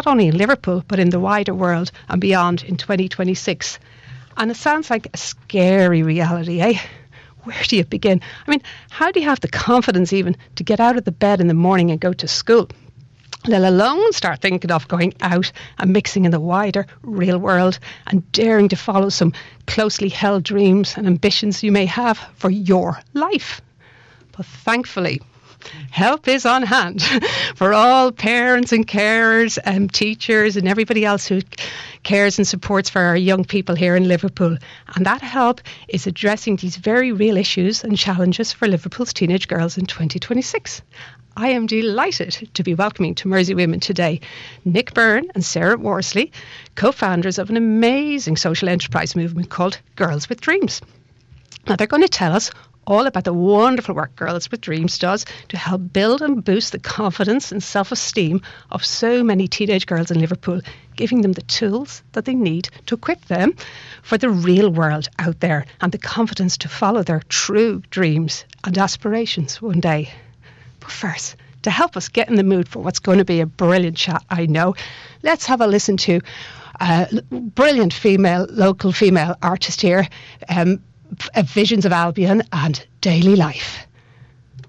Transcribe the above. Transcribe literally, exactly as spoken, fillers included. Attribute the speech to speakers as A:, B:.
A: not only in Liverpool, but in the wider world and beyond in twenty twenty-six. And it sounds like a scary reality, eh? Where do you begin? I mean, how do you have the confidence even to get out of the bed in the morning and go to school, let alone start thinking of going out and mixing in the wider real world and daring to follow some closely held dreams and ambitions you may have for your life? But thankfully, help is on hand for all parents and carers and teachers and everybody else who cares and supports for our young people here in Liverpool. And that help is addressing these very real issues and challenges for Liverpool's teenage girls in twenty twenty-six. I am delighted to be welcoming to Mersey Women today Nick Byrne and Sarah Worsley, co-founders of an amazing social enterprise movement called Girls with Dreams. Now they're going to tell us all about the wonderful work Girls with Dreams does to help build and boost the confidence and self-esteem of so many teenage girls in Liverpool, giving them the tools that they need to equip them for the real world out there and the confidence to follow their true dreams and aspirations one day. But first, to help us get in the mood for what's going to be a brilliant chat, I know, let's have a listen to a brilliant female, local female artist here, um, Visions of Albion and Daily Life.